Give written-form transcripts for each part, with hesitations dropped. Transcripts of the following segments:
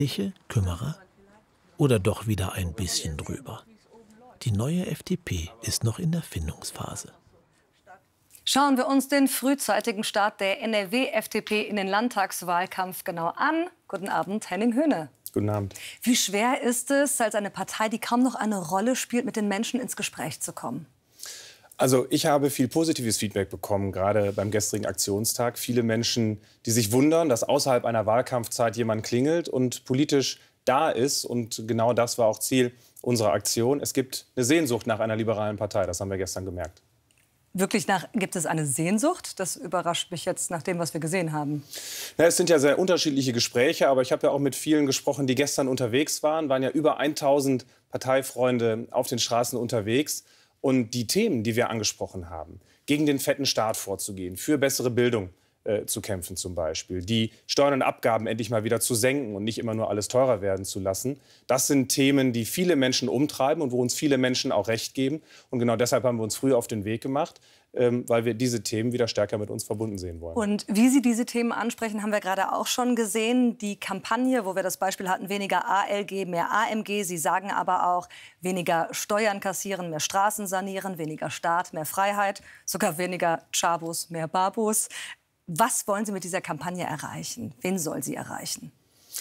Siche, Kümmerer oder doch wieder ein bisschen drüber? Die neue FDP ist noch in der Findungsphase. Schauen wir uns den frühzeitigen Start der NRW-FDP in den Landtagswahlkampf genau an. Guten Abend, Henning Höhne. Guten Abend. Wie schwer ist es, als eine Partei, die kaum noch eine Rolle spielt, mit den Menschen ins Gespräch zu kommen? Also ich habe viel positives Feedback bekommen, gerade beim gestrigen Aktionstag. Viele Menschen, die sich wundern, dass außerhalb einer Wahlkampfzeit jemand klingelt und politisch da ist. Und genau das war auch Ziel unserer Aktion. Es gibt eine Sehnsucht nach einer liberalen Partei, das haben wir gestern gemerkt. Gibt es eine Sehnsucht? Das überrascht mich jetzt nach dem, was wir gesehen haben. Na, es sind ja sehr unterschiedliche Gespräche, aber ich habe ja auch mit vielen gesprochen, die gestern unterwegs waren ja über 1000 Parteifreunde auf den Straßen unterwegs. Und die Themen, die wir angesprochen haben, gegen den fetten Staat vorzugehen, für bessere Bildung zu kämpfen zum Beispiel, die Steuern und Abgaben endlich mal wieder zu senken und nicht immer nur alles teurer werden zu lassen. Das sind Themen, die viele Menschen umtreiben und wo uns viele Menschen auch recht geben. Und genau deshalb haben wir uns früh auf den Weg gemacht, weil wir diese Themen wieder stärker mit uns verbunden sehen wollen. Und wie Sie diese Themen ansprechen, haben wir gerade auch schon gesehen. Die Kampagne, wo wir das Beispiel hatten, weniger ALG, mehr AMG. Sie sagen aber auch, weniger Steuern kassieren, mehr Straßen sanieren, weniger Staat, mehr Freiheit, sogar weniger Chabos, mehr Babos. Was wollen Sie mit dieser Kampagne erreichen? Wen soll sie erreichen?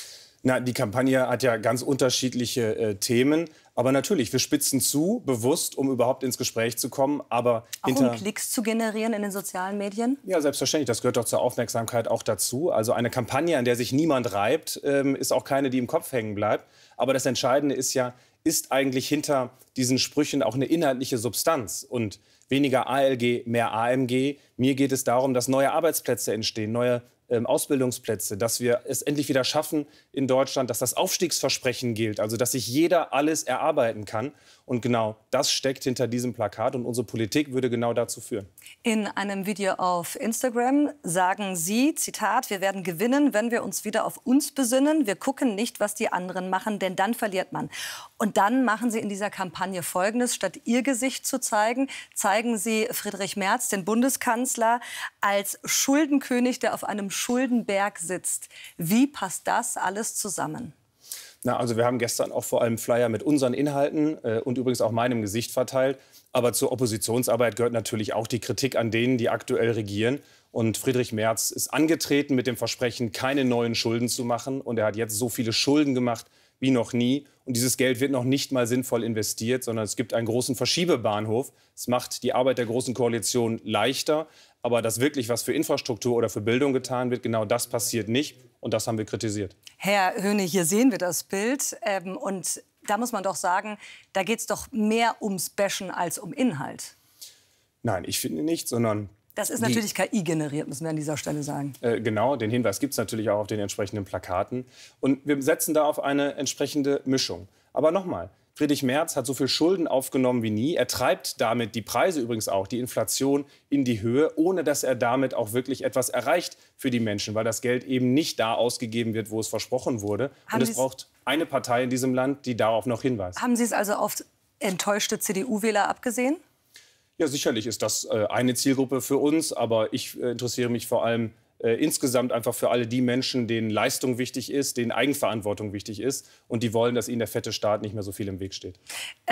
Na, die Kampagne hat ja ganz unterschiedliche Themen. Aber natürlich, wir spitzen zu, bewusst, um überhaupt ins Gespräch zu kommen. Aber auch um Klicks zu generieren in den sozialen Medien? Ja, selbstverständlich. Das gehört doch zur Aufmerksamkeit auch dazu. Also eine Kampagne, an der sich niemand reibt, ist auch keine, die im Kopf hängen bleibt. Aber das Entscheidende ist ja, ist eigentlich hinter diesen Sprüchen auch eine inhaltliche Substanz? Und weniger ALG, mehr AMG. Mir geht es darum, dass neue Arbeitsplätze entstehen, neue Ausbildungsplätze, dass wir es endlich wieder schaffen in Deutschland, dass das Aufstiegsversprechen gilt, also dass sich jeder alles erarbeiten kann. Und genau das steckt hinter diesem Plakat und unsere Politik würde genau dazu führen. In einem Video auf Instagram sagen Sie, Zitat, wir werden gewinnen, wenn wir uns wieder auf uns besinnen. Wir gucken nicht, was die anderen machen, denn dann verliert man. Und dann machen Sie in dieser Kampagne Folgendes. Statt Ihr Gesicht zu zeigen, zeigen Sie Friedrich Merz, den Bundeskanzler, als Schuldenkönig, der auf einem Schuldenberg sitzt. Wie passt das alles zusammen? Na, also wir haben gestern auch vor allem Flyer mit unseren Inhalten und übrigens auch meinem Gesicht verteilt. Aber zur Oppositionsarbeit gehört natürlich auch die Kritik an denen, die aktuell regieren. Und Friedrich Merz ist angetreten mit dem Versprechen, keine neuen Schulden zu machen. Und er hat jetzt so viele Schulden gemacht wie noch nie. Und dieses Geld wird noch nicht mal sinnvoll investiert, sondern es gibt einen großen Verschiebebahnhof. Es macht die Arbeit der Großen Koalition leichter. Aber dass wirklich was für Infrastruktur oder für Bildung getan wird, genau das passiert nicht. Und das haben wir kritisiert. Herr Höhne, hier sehen wir das Bild. Und da muss man doch sagen, da geht es doch mehr ums Bashen als um Inhalt. Nein, ich finde nicht, sondern... Das ist natürlich KI generiert, müssen wir an dieser Stelle sagen. Genau, den Hinweis gibt es natürlich auch auf den entsprechenden Plakaten. Und wir setzen da auf eine entsprechende Mischung. Aber nochmal, Friedrich Merz hat so viel Schulden aufgenommen wie nie. Er treibt damit die Preise übrigens auch, die Inflation in die Höhe, ohne dass er damit auch wirklich etwas erreicht für die Menschen, weil das Geld eben nicht da ausgegeben wird, wo es versprochen wurde. Und es braucht eine Partei in diesem Land, die darauf noch hinweist. Haben Sie es also auf enttäuschte CDU-Wähler abgesehen? Ja, sicherlich ist das eine Zielgruppe für uns, aber ich interessiere mich vor allem insgesamt einfach für alle die Menschen, denen Leistung wichtig ist, denen Eigenverantwortung wichtig ist und die wollen, dass ihnen der fette Staat nicht mehr so viel im Weg steht.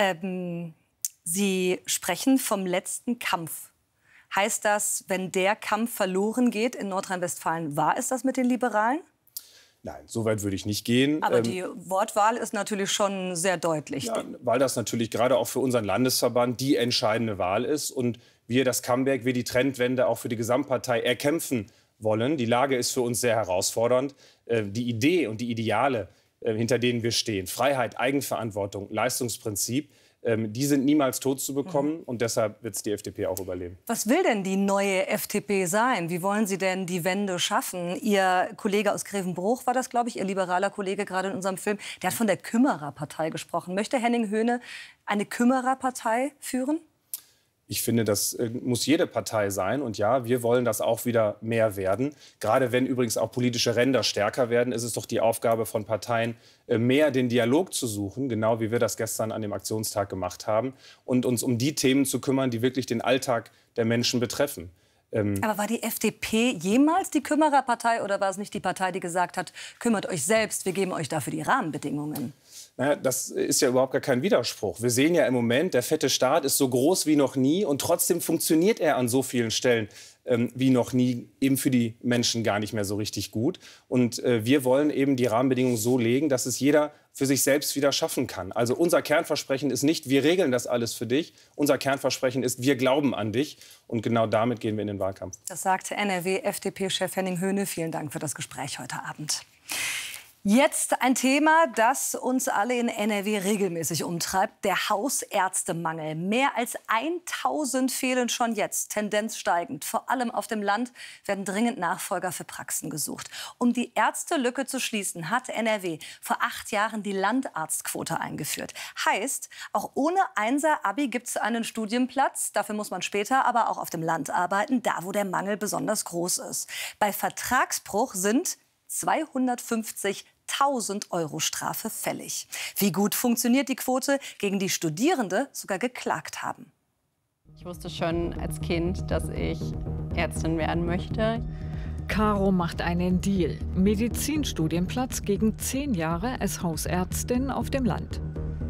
Sie sprechen vom letzten Kampf. Heißt das, wenn der Kampf verloren geht in Nordrhein-Westfalen, war es das mit den Liberalen? Nein, so weit würde ich nicht gehen. Aber die Wortwahl ist natürlich schon sehr deutlich. Ja, weil das natürlich gerade auch für unseren Landesverband die entscheidende Wahl ist und wir das Comeback, wir die Trendwende auch für die Gesamtpartei erkämpfen wollen. Die Lage ist für uns sehr herausfordernd. Die Idee und die Ideale, hinter denen wir stehen, Freiheit, Eigenverantwortung, Leistungsprinzip, die sind niemals tot zu bekommen. Und deshalb wird es die FDP auch überleben. Was will denn die neue FDP sein? Wie wollen Sie denn die Wende schaffen? Ihr Kollege aus Grevenbruch war das, glaube ich, Ihr liberaler Kollege gerade in unserem Film. Der hat von der Kümmererpartei gesprochen. Möchte Henning Höhne eine Kümmererpartei führen? Ich finde, das muss jede Partei sein. Und ja, wir wollen das auch wieder mehr werden. Gerade wenn übrigens auch politische Ränder stärker werden, ist es doch die Aufgabe von Parteien, mehr den Dialog zu suchen, genau wie wir das gestern an dem Aktionstag gemacht haben, und uns um die Themen zu kümmern, die wirklich den Alltag der Menschen betreffen. Aber war die FDP jemals die Kümmererpartei oder war es nicht die Partei, die gesagt hat, kümmert euch selbst, wir geben euch dafür die Rahmenbedingungen? Naja, das ist ja überhaupt gar kein Widerspruch. Wir sehen ja im Moment, der fette Staat ist so groß wie noch nie und trotzdem funktioniert er an so vielen Stellen wie noch nie, eben für die Menschen gar nicht mehr so richtig gut. Und wir wollen eben die Rahmenbedingungen so legen, dass es jeder für sich selbst wieder schaffen kann. Also unser Kernversprechen ist nicht, wir regeln das alles für dich. Unser Kernversprechen ist, wir glauben an dich. Und genau damit gehen wir in den Wahlkampf. Das sagte NRW-FDP-Chef Henning Höhne. Vielen Dank für das Gespräch heute Abend. Jetzt ein Thema, das uns alle in NRW regelmäßig umtreibt, der Hausärztemangel. Mehr als 1000 fehlen schon jetzt, Tendenz steigend. Vor allem auf dem Land werden dringend Nachfolger für Praxen gesucht. Um die Ärztelücke zu schließen, hat NRW vor 8 Jahren die Landarztquote eingeführt. Heißt, auch ohne Einser-Abi gibt es einen Studienplatz. Dafür muss man später aber auch auf dem Land arbeiten, da wo der Mangel besonders groß ist. Bei Vertragsbruch sind 250.000 € Strafe fällig. Wie gut funktioniert die Quote, gegen die Studierende sogar geklagt haben? Ich wusste schon als Kind, dass ich Ärztin werden möchte. Caro macht einen Deal. Medizinstudienplatz gegen 10 Jahre als Hausärztin auf dem Land.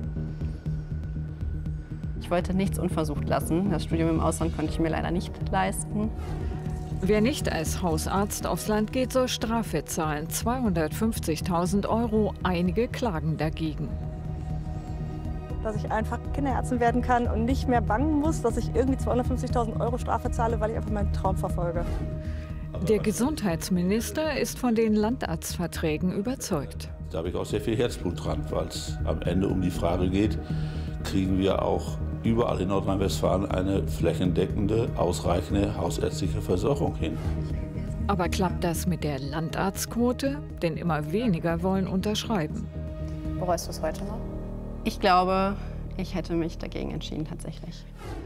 Ich wollte nichts unversucht lassen. Das Studium im Ausland konnte ich mir leider nicht leisten. Wer nicht als Hausarzt aufs Land geht, soll Strafe zahlen. 250.000 €. Einige klagen dagegen. Dass ich einfach Kinderärztin werden kann und nicht mehr bangen muss, dass ich irgendwie 250.000 € Strafe zahle, weil ich einfach meinen Traum verfolge. Der Gesundheitsminister ist von den Landarztverträgen überzeugt. Da habe ich auch sehr viel Herzblut dran, weil es am Ende um die Frage geht, kriegen wir auch überall in Nordrhein-Westfalen eine flächendeckende, ausreichende hausärztliche Versorgung hin. Aber klappt das mit der Landarztquote? Denn immer weniger wollen unterschreiben. Bereust du es heute noch? Ich glaube, ich hätte mich dagegen entschieden, tatsächlich.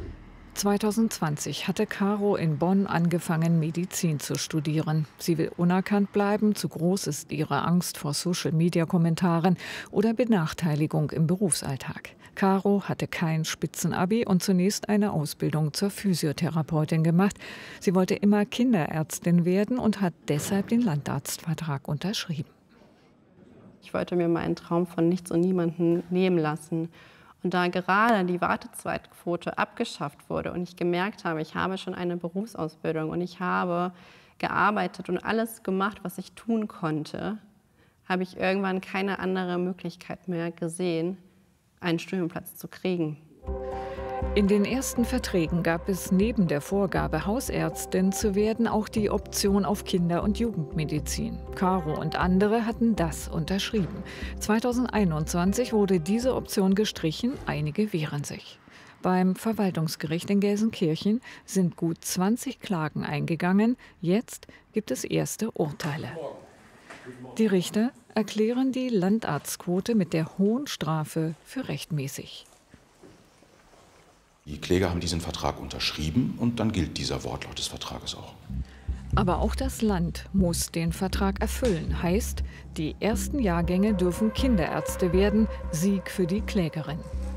2020 hatte Caro in Bonn angefangen, Medizin zu studieren. Sie will unerkannt bleiben, zu groß ist ihre Angst vor Social-Media-Kommentaren oder Benachteiligung im Berufsalltag. Caro hatte kein Spitzenabi und zunächst eine Ausbildung zur Physiotherapeutin gemacht. Sie wollte immer Kinderärztin werden und hat deshalb den Landarztvertrag unterschrieben. Ich wollte mir meinen Traum von nichts und niemandem nehmen lassen. Und da gerade die Wartezeitquote abgeschafft wurde und ich gemerkt habe, ich habe schon eine Berufsausbildung und ich habe gearbeitet und alles gemacht, was ich tun konnte, habe ich irgendwann keine andere Möglichkeit mehr gesehen, einen Studienplatz zu kriegen. In den ersten Verträgen gab es neben der Vorgabe, Hausärztin zu werden, auch die Option auf Kinder- und Jugendmedizin. Caro und andere hatten das unterschrieben. 2021 wurde diese Option gestrichen, einige wehren sich. Beim Verwaltungsgericht in Gelsenkirchen sind gut 20 Klagen eingegangen. Jetzt gibt es erste Urteile. Die Richter erklären die Landarztquote mit der hohen Strafe für rechtmäßig. Die Kläger haben diesen Vertrag unterschrieben und dann gilt dieser Wortlaut des Vertrages auch. Aber auch das Land muss den Vertrag erfüllen. Heißt, die ersten Jahrgänge dürfen Kinderärzte werden. Sieg für die Klägerin.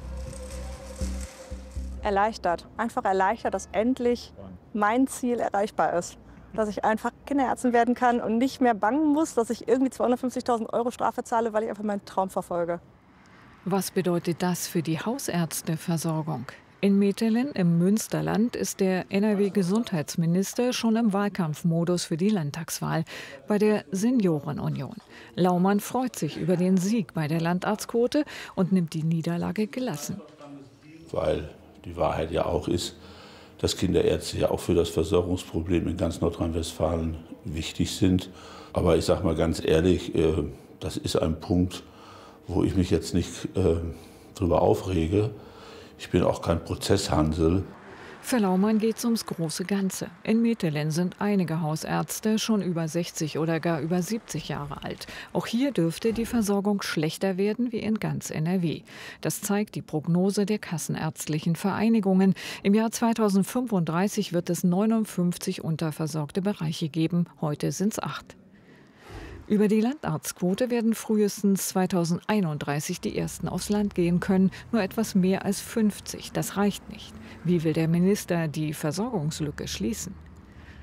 Erleichtert, einfach erleichtert, dass endlich mein Ziel erreichbar ist. Dass ich einfach Kinderärztin werden kann und nicht mehr bangen muss, dass ich irgendwie 250.000 € Strafe zahle, weil ich einfach meinen Traum verfolge. Was bedeutet das für die Hausärzteversorgung? In Metelen im Münsterland ist der NRW-Gesundheitsminister schon im Wahlkampfmodus für die Landtagswahl bei der Seniorenunion. Laumann freut sich über den Sieg bei der Landarztquote und nimmt die Niederlage gelassen. Weil die Wahrheit ja auch ist, dass Kinderärzte ja auch für das Versorgungsproblem in ganz Nordrhein-Westfalen wichtig sind. Aber ich sage mal ganz ehrlich, das ist ein Punkt, wo ich mich jetzt nicht drüber aufrege. Ich bin auch kein Prozesshansel. Für Laumann geht es ums große Ganze. In Metelen sind einige Hausärzte schon über 60 oder gar über 70 Jahre alt. Auch hier dürfte die Versorgung schlechter werden wie in ganz NRW. Das zeigt die Prognose der kassenärztlichen Vereinigungen. Im Jahr 2035 wird es 59 unterversorgte Bereiche geben. Heute sind es 8. Über die Landarztquote werden frühestens 2031 die ersten aufs Land gehen können. Nur etwas mehr als 50. Das reicht nicht. Wie will der Minister die Versorgungslücke schließen?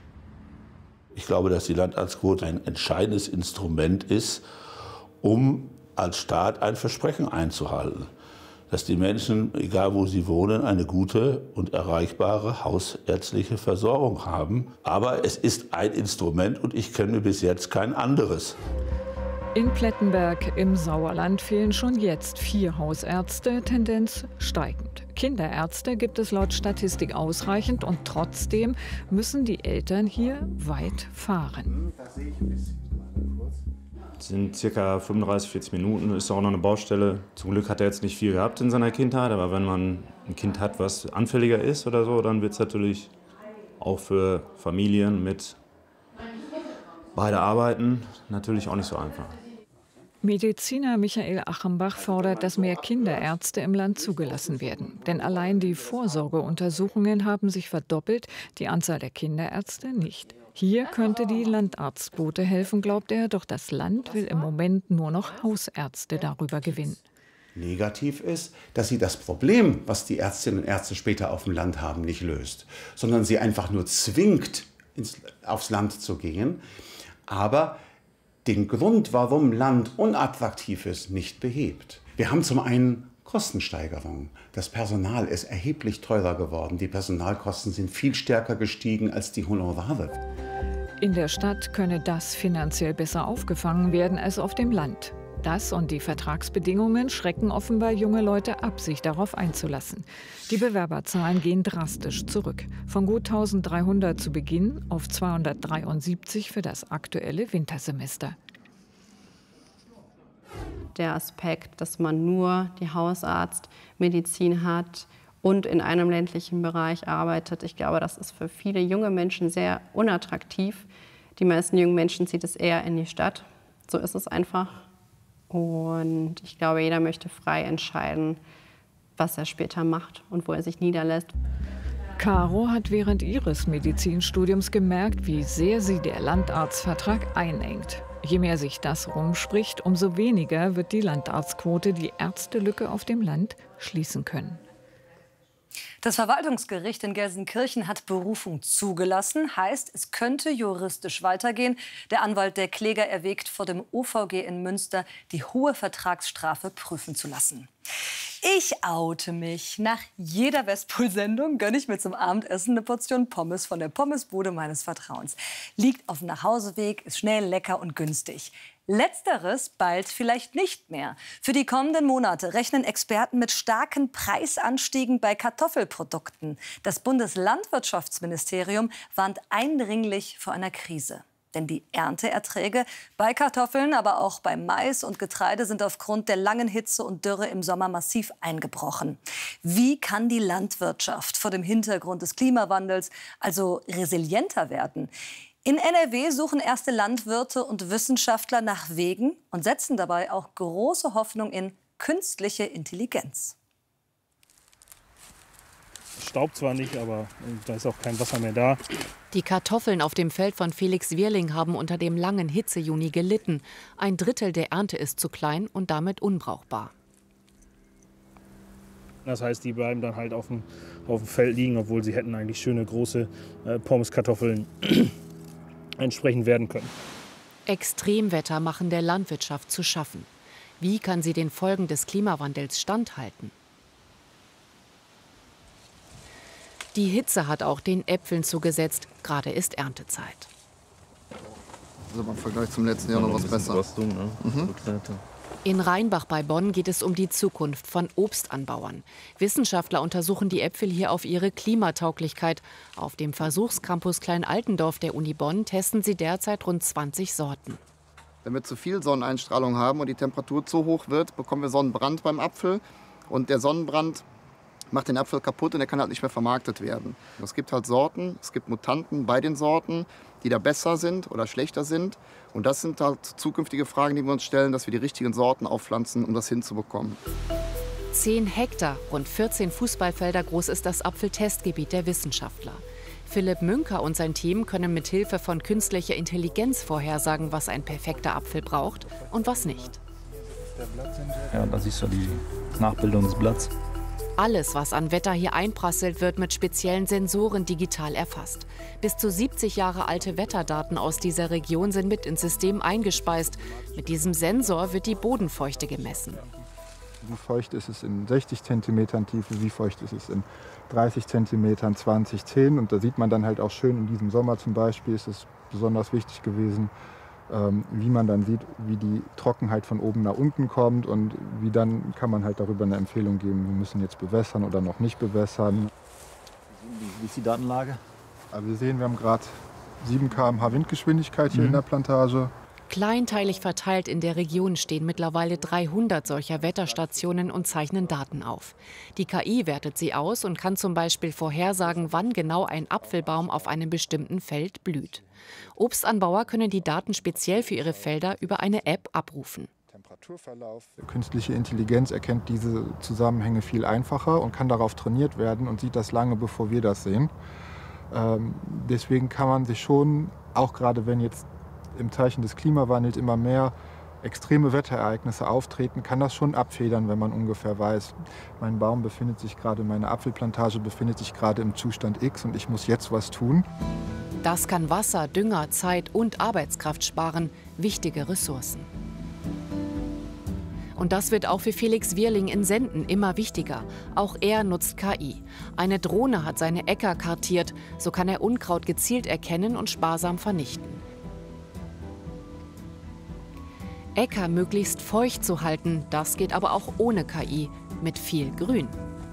Ich glaube, dass die Landarztquote ein entscheidendes Instrument ist, um als Staat ein Versprechen einzuhalten. Dass die Menschen, egal wo sie wohnen, eine gute und erreichbare hausärztliche Versorgung haben. Aber es ist ein Instrument und ich kenne bis jetzt kein anderes. In Plettenberg im Sauerland fehlen schon jetzt 4 Hausärzte, Tendenz steigend. Kinderärzte gibt es laut Statistik ausreichend und trotzdem müssen die Eltern hier weit fahren. Das sind circa 35, 40 Minuten, ist auch noch eine Baustelle. Zum Glück hat er jetzt nicht viel gehabt in seiner Kindheit, aber wenn man ein Kind hat, was anfälliger ist oder so, dann wird es natürlich auch für Familien mit beide Arbeiten natürlich auch nicht so einfach. Mediziner Michael Achenbach fordert, dass mehr Kinderärzte im Land zugelassen werden. Denn allein die Vorsorgeuntersuchungen haben sich verdoppelt, die Anzahl der Kinderärzte nicht. Hier könnte die Landarztquote helfen, glaubt er, doch das Land will im Moment nur noch Hausärzte darüber gewinnen. Negativ ist, dass sie das Problem, was die Ärztinnen und Ärzte später auf dem Land haben, nicht löst, sondern sie einfach nur zwingt, aufs Land zu gehen, aber den Grund, warum Land unattraktiv ist, nicht behebt. Wir haben zum einen Kostensteigerungen. Das Personal ist erheblich teurer geworden. Die Personalkosten sind viel stärker gestiegen als die Honorare. In der Stadt könne das finanziell besser aufgefangen werden als auf dem Land. Das und die Vertragsbedingungen schrecken offenbar junge Leute ab, sich darauf einzulassen. Die Bewerberzahlen gehen drastisch zurück. Von gut 1300 zu Beginn auf 273 für das aktuelle Wintersemester. Der Aspekt, dass man nur die Hausarztmedizin hat und in einem ländlichen Bereich arbeitet, ich glaube, das ist für viele junge Menschen sehr unattraktiv. Die meisten jungen Menschen zieht es eher in die Stadt. So ist es einfach. Und ich glaube, jeder möchte frei entscheiden, was er später macht und wo er sich niederlässt. Caro hat während ihres Medizinstudiums gemerkt, wie sehr sie der Landarztvertrag einengt. Je mehr sich das rumspricht, umso weniger wird die Landarztquote die Ärztelücke auf dem Land schließen können. Das Verwaltungsgericht in Gelsenkirchen hat Berufung zugelassen. Heißt, es könnte juristisch weitergehen. Der Anwalt der Kläger erwägt, vor dem OVG in Münster die hohe Vertragsstrafe prüfen zu lassen. Ich oute mich. Nach jeder Westpol-Sendung gönne ich mir zum Abendessen eine Portion Pommes von der Pommesbude meines Vertrauens. Liegt auf dem Nachhauseweg, ist schnell, lecker und günstig. Letzteres bald vielleicht nicht mehr. Für die kommenden Monate rechnen Experten mit starken Preisanstiegen bei Kartoffelprodukten. Das Bundeslandwirtschaftsministerium warnt eindringlich vor einer Krise. Denn die Ernteerträge bei Kartoffeln, aber auch bei Mais und Getreide sind aufgrund der langen Hitze und Dürre im Sommer massiv eingebrochen. Wie kann die Landwirtschaft vor dem Hintergrund des Klimawandels also resilienter werden? In NRW suchen erste Landwirte und Wissenschaftler nach Wegen und setzen dabei auch große Hoffnung in künstliche Intelligenz. Staubt zwar nicht, aber da ist auch kein Wasser mehr da. Die Kartoffeln auf dem Feld von Felix Wierling haben unter dem langen Hitzejuni gelitten. 1/3 der Ernte ist zu klein und damit unbrauchbar. Das heißt, die bleiben dann halt auf dem Feld liegen, obwohl sie hätten eigentlich schöne große Pommeskartoffeln entsprechend werden können. Extremwetter machen der Landwirtschaft zu schaffen. Wie kann sie den Folgen des Klimawandels standhalten? Die Hitze hat auch den Äpfeln zugesetzt. Gerade ist Erntezeit. Also im Vergleich zum letzten Jahr noch was besser. In Rheinbach bei Bonn geht es um die Zukunft von Obstanbauern. Wissenschaftler untersuchen die Äpfel hier auf ihre Klimatauglichkeit. Auf dem Versuchscampus Klein-Altendorf der Uni Bonn testen sie derzeit rund 20 Sorten. Wenn wir zu viel Sonneneinstrahlung haben und die Temperatur zu hoch wird, bekommen wir Sonnenbrand beim Apfel. Und der Sonnenbrand macht den Apfel kaputt und er kann halt nicht mehr vermarktet werden. Es gibt halt Sorten, es gibt Mutanten bei den Sorten, die da besser sind oder schlechter sind. Und das sind halt zukünftige Fragen, die wir uns stellen, dass wir die richtigen Sorten aufpflanzen, um das hinzubekommen. 10 Hektar, rund 14 Fußballfelder groß ist das Apfeltestgebiet der Wissenschaftler. Philipp Münker und sein Team können mit Hilfe von künstlicher Intelligenz vorhersagen, was ein perfekter Apfel braucht und was nicht. Ja, da siehst du die Nachbildung des Blatts. Alles, was an Wetter hier einprasselt, wird mit speziellen Sensoren digital erfasst. Bis zu 70 Jahre alte Wetterdaten aus dieser Region sind mit ins System eingespeist. Mit diesem Sensor wird die Bodenfeuchte gemessen. Wie feucht ist es in 60 cm Tiefe, wie feucht ist es in 30 cm, 20, 10. Und da sieht man dann halt auch schön, in diesem Sommer zum Beispiel ist es besonders wichtig gewesen, wie man dann sieht, wie die Trockenheit von oben nach unten kommt und wie dann kann man halt darüber eine Empfehlung geben, wir müssen jetzt bewässern oder noch nicht bewässern. Wie ist die Datenlage? Also wir sehen, wir haben gerade 7 km/h Windgeschwindigkeit hier in der Plantage. Kleinteilig verteilt in der Region stehen mittlerweile 300 solcher Wetterstationen und zeichnen Daten auf. Die KI wertet sie aus und kann zum Beispiel vorhersagen, wann genau ein Apfelbaum auf einem bestimmten Feld blüht. Obstanbauer können die Daten speziell für ihre Felder über eine App abrufen. Künstliche Intelligenz erkennt diese Zusammenhänge viel einfacher und kann darauf trainiert werden und sieht das lange, bevor wir das sehen. Deswegen kann man sich schon, auch gerade wenn jetzt im Zeichen des Klimawandels immer mehr extreme Wetterereignisse auftreten, kann das schon abfedern, wenn man ungefähr weiß, mein Baum befindet sich gerade, meine Apfelplantage befindet sich gerade im Zustand X und ich muss jetzt was tun. Das kann Wasser, Dünger, Zeit und Arbeitskraft sparen, wichtige Ressourcen. Und das wird auch für Felix Wierling in Senden immer wichtiger. Auch er nutzt KI. Eine Drohne hat seine Äcker kartiert, so kann er Unkraut gezielt erkennen und sparsam vernichten. Äcker möglichst feucht zu halten, das geht aber auch ohne KI, mit viel Grün.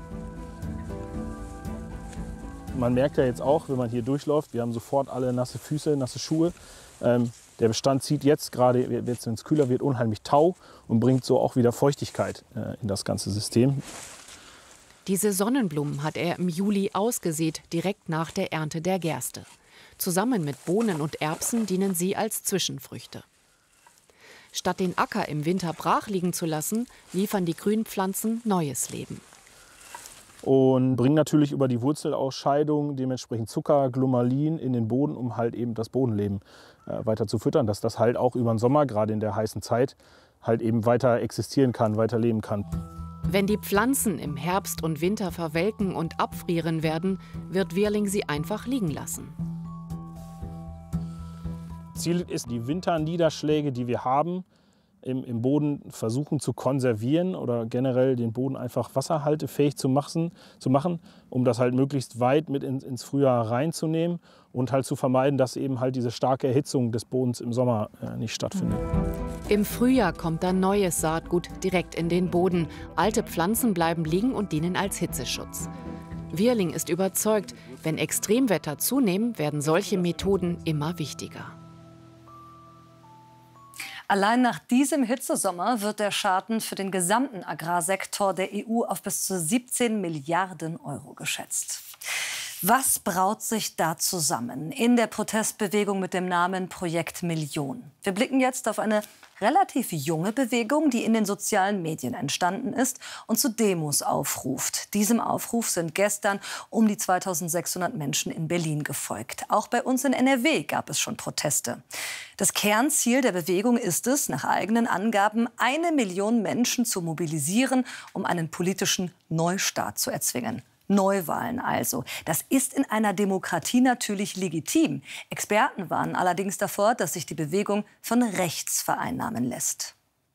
Man merkt ja jetzt auch, wenn man hier durchläuft, wir haben sofort alle nasse Füße, nasse Schuhe. Der Bestand zieht jetzt gerade, jetzt wenn es kühler wird, unheimlich Tau und bringt so auch wieder Feuchtigkeit in das ganze System. Diese Sonnenblumen hat er im Juli ausgesät, direkt nach der Ernte der Gerste. Zusammen mit Bohnen und Erbsen dienen sie als Zwischenfrüchte. Statt den Acker im Winter brach liegen zu lassen, liefern die Grünpflanzen neues Leben. Und bringen natürlich über die Wurzelausscheidung dementsprechend Zucker, Glomalin in den Boden, um halt eben das Bodenleben weiter zu füttern, dass das halt auch über den Sommer, gerade in der heißen Zeit, halt eben weiter existieren kann, weiter leben kann. Wenn die Pflanzen im Herbst und Winter verwelken und abfrieren werden, wird Wierling sie einfach liegen lassen. Ziel ist, die Winterniederschläge, die wir haben, im Boden versuchen zu konservieren oder generell den Boden einfach wasserhaltefähig zu machen, um das halt möglichst weit mit ins Frühjahr reinzunehmen und halt zu vermeiden, dass eben halt diese starke Erhitzung des Bodens im Sommer nicht stattfindet. Im Frühjahr kommt dann neues Saatgut direkt in den Boden. Alte Pflanzen bleiben liegen und dienen als Hitzeschutz. Wierling ist überzeugt, wenn Extremwetter zunehmen, werden solche Methoden immer wichtiger. Allein nach diesem Hitzesommer wird der Schaden für den gesamten Agrarsektor der EU auf bis zu 17 Milliarden Euro geschätzt. Was braut sich da zusammen in der Protestbewegung mit dem Namen Projekt Million? Wir blicken jetzt auf eine relativ junge Bewegung, die in den sozialen Medien entstanden ist und zu Demos aufruft. Diesem Aufruf sind gestern um die 2600 Menschen in Berlin gefolgt. Auch bei uns in NRW gab es schon Proteste. Das Kernziel der Bewegung ist es, nach eigenen Angaben 1 Million Menschen zu mobilisieren, um einen politischen Neustart zu erzwingen. Neuwahlen also. Das ist in einer Demokratie natürlich legitim. Experten warnen allerdings davor, dass sich die Bewegung von rechts vereinnahmen lässt.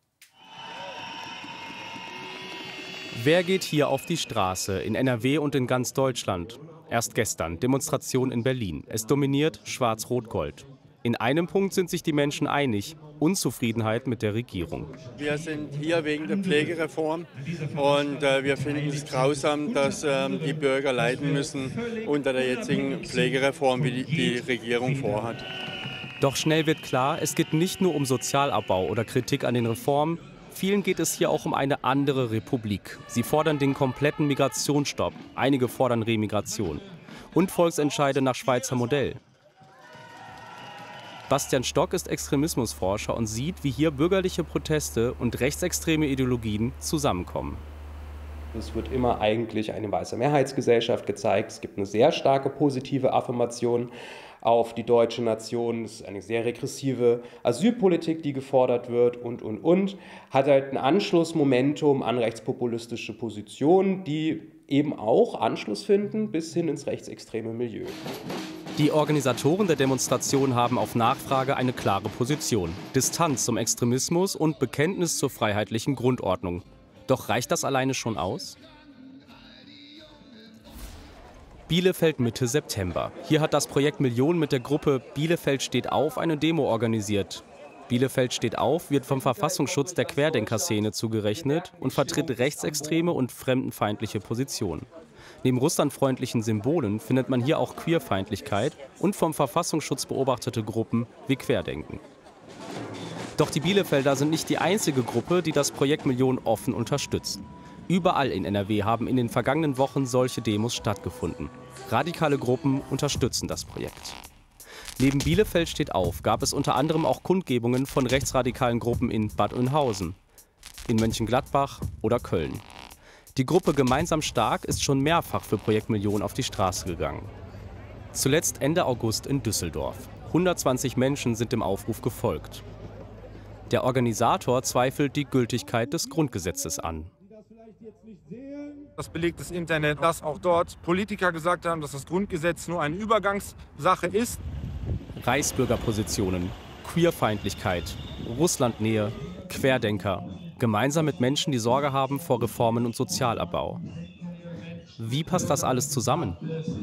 Wer geht hier auf die Straße in NRW und in ganz Deutschland? Erst gestern Demonstration in Berlin. Es dominiert Schwarz-Rot-Gold. In einem Punkt sind sich die Menschen einig: Unzufriedenheit mit der Regierung. Wir sind hier wegen der Pflegereform und wir finden es grausam, dass die Bürger leiden müssen unter der jetzigen Pflegereform, wie die Regierung vorhat. Doch schnell wird klar, es geht nicht nur um Sozialabbau oder Kritik an den Reformen. Vielen geht es hier auch um eine andere Republik. Sie fordern den kompletten Migrationsstopp. Einige fordern Remigration. Und Volksentscheide nach Schweizer Modell. Bastian Stock ist Extremismusforscher und sieht, wie hier bürgerliche Proteste und rechtsextreme Ideologien zusammenkommen. Es wird immer eigentlich eine weiße Mehrheitsgesellschaft gezeigt. Es gibt eine sehr starke positive Affirmation auf die deutsche Nation. Es ist eine sehr regressive Asylpolitik, die gefordert wird und. Hat halt ein Anschlussmomentum an rechtspopulistische Positionen, die eben auch Anschluss finden bis hin ins rechtsextreme Milieu. Die Organisatoren der Demonstration haben auf Nachfrage eine klare Position: Distanz zum Extremismus und Bekenntnis zur freiheitlichen Grundordnung. Doch reicht das alleine schon aus? Bielefeld Mitte September. Hier hat das Projekt Million mit der Gruppe Bielefeld steht auf eine Demo organisiert. Bielefeld steht auf wird vom Verfassungsschutz der Querdenkerszene zugerechnet und vertritt rechtsextreme und fremdenfeindliche Positionen. Neben russlandfreundlichen Symbolen findet man hier auch Queerfeindlichkeit und vom Verfassungsschutz beobachtete Gruppen wie Querdenken. Doch die Bielefelder sind nicht die einzige Gruppe, die das Projekt Million offen unterstützt. Überall in NRW haben in den vergangenen Wochen solche Demos stattgefunden. Radikale Gruppen unterstützen das Projekt. Neben Bielefeld steht auf gab es unter anderem auch Kundgebungen von rechtsradikalen Gruppen in Bad Oeynhausen, in Mönchengladbach oder Köln. Die Gruppe Gemeinsam Stark ist schon mehrfach für Projekt Million auf die Straße gegangen. Zuletzt Ende August in Düsseldorf. 120 Menschen sind dem Aufruf gefolgt. Der Organisator zweifelt die Gültigkeit des Grundgesetzes an. Das belegt das Internet, dass auch dort Politiker gesagt haben, dass das Grundgesetz nur eine Übergangssache ist. Reichsbürgerpositionen, Queerfeindlichkeit, Russlandnähe, Querdenker. Gemeinsam mit Menschen, die Sorge haben vor Reformen und Sozialabbau. Wie passt das alles zusammen?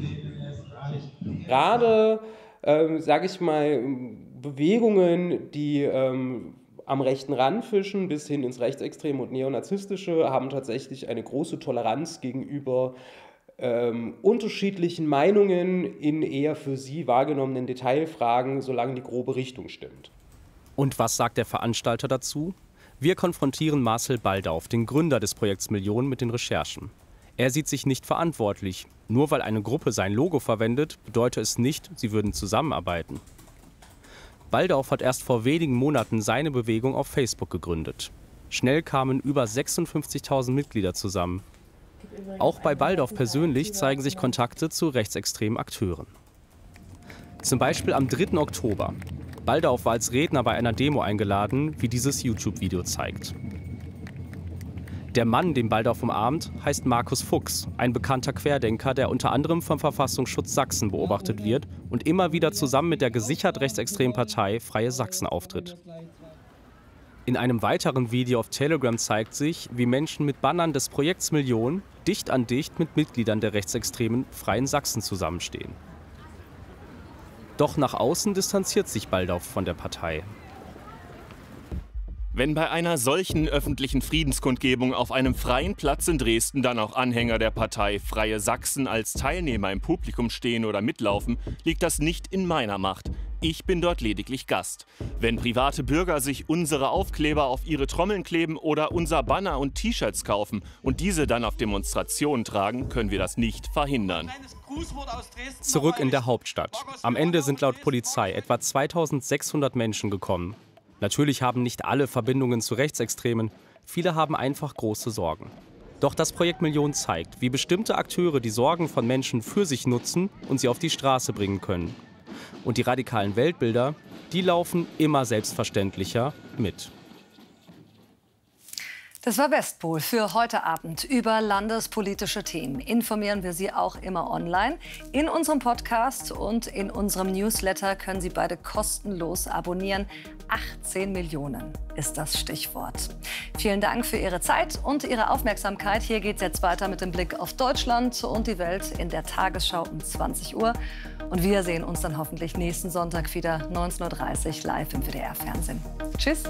Gerade, sage ich mal, Bewegungen, die am rechten Rand fischen bis hin ins Rechtsextreme und Neonazistische, haben tatsächlich eine große Toleranz gegenüber unterschiedlichen Meinungen in eher für sie wahrgenommenen Detailfragen, solange die grobe Richtung stimmt. Und was sagt der Veranstalter dazu? Wir konfrontieren Marcel Baldauf, den Gründer des Projekts Million, mit den Recherchen. Er sieht sich nicht verantwortlich. Nur weil eine Gruppe sein Logo verwendet, bedeutet es nicht, sie würden zusammenarbeiten. Baldauf hat erst vor wenigen Monaten seine Bewegung auf Facebook gegründet. Schnell kamen über 56.000 Mitglieder zusammen. Auch bei Baldauf persönlich zeigen sich Kontakte zu rechtsextremen Akteuren. Zum Beispiel am 3. Oktober. Baldauf war als Redner bei einer Demo eingeladen, wie dieses YouTube-Video zeigt. Der Mann, den Baldauf umarmt, heißt Markus Fuchs, ein bekannter Querdenker, der unter anderem vom Verfassungsschutz Sachsen beobachtet wird und immer wieder zusammen mit der gesichert rechtsextremen Partei Freie Sachsen auftritt. In einem weiteren Video auf Telegram zeigt sich, wie Menschen mit Bannern des Projekts Million dicht an dicht mit Mitgliedern der rechtsextremen Freien Sachsen zusammenstehen. Doch nach außen distanziert sich Baldauf von der Partei. Wenn bei einer solchen öffentlichen Friedenskundgebung auf einem freien Platz in Dresden dann auch Anhänger der Partei Freie Sachsen als Teilnehmer im Publikum stehen oder mitlaufen, liegt das nicht in meiner Macht. Ich bin dort lediglich Gast. Wenn private Bürger sich unsere Aufkleber auf ihre Trommeln kleben oder unser Banner und T-Shirts kaufen und diese dann auf Demonstrationen tragen, können wir das nicht verhindern. Zurück in der Hauptstadt. Am Ende sind laut Polizei etwa 2600 Menschen gekommen. Natürlich haben nicht alle Verbindungen zu Rechtsextremen, viele haben einfach große Sorgen. Doch das Projekt Million zeigt, wie bestimmte Akteure die Sorgen von Menschen für sich nutzen und sie auf die Straße bringen können. Und die radikalen Weltbilder, die laufen immer selbstverständlicher mit. Das war Westpol für heute Abend. Über landespolitische Themen informieren wir Sie auch immer online. In unserem Podcast und in unserem Newsletter können Sie beide kostenlos abonnieren. 18 Millionen ist das Stichwort. Vielen Dank für Ihre Zeit und Ihre Aufmerksamkeit. Hier geht es jetzt weiter mit dem Blick auf Deutschland und die Welt in der Tagesschau um 20 Uhr. Und wir sehen uns dann hoffentlich nächsten Sonntag wieder 19:30 Uhr live im WDR-Fernsehen. Tschüss.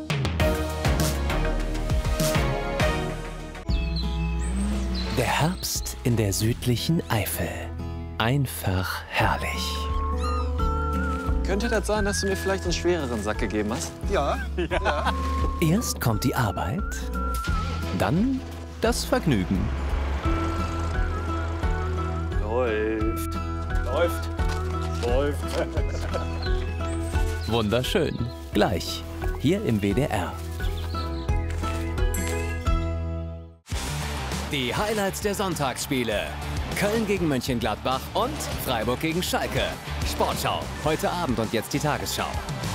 Der Herbst in der südlichen Eifel. Einfach herrlich. Könnte das sein, dass du mir vielleicht einen schwereren Sack gegeben hast? Ja. Erst kommt die Arbeit, dann das Vergnügen. Läuft. Wunderschön. Gleich, hier im WDR. Die Highlights der Sonntagsspiele. Köln gegen Mönchengladbach und Freiburg gegen Schalke. Sportschau, heute Abend und jetzt die Tagesschau.